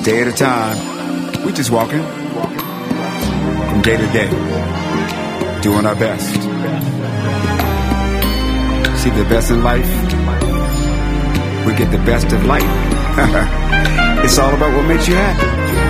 day at a time. We just walking from day to day, doing our best. See the best in life, we get the best of life. It's all about what makes you happy.